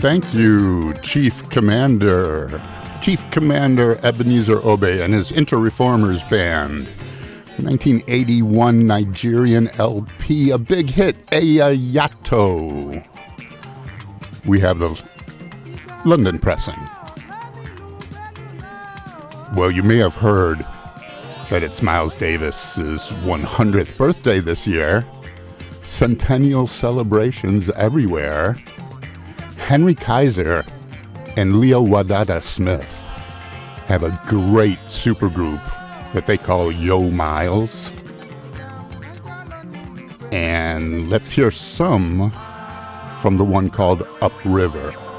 Thank you, Chief Commander Ebenezer Obey and his Inter-Reformers Band. 1981 Nigerian LP, a big hit, Ayayato. We have the London pressing. Well, you may have heard that it's Miles Davis's 100th birthday this year. Centennial celebrations everywhere. Henry Kaiser and Leo Wadada Smith have a great supergroup that they call Yo Miles. And let's hear some from the one called Upriver.